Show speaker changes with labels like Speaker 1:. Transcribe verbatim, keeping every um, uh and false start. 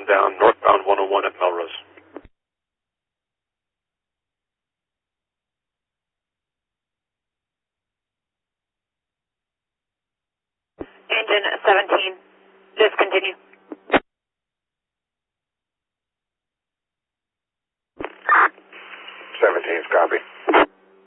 Speaker 1: thousand down, northbound one oh one at Melrose.
Speaker 2: Engine seventeen, discontinue.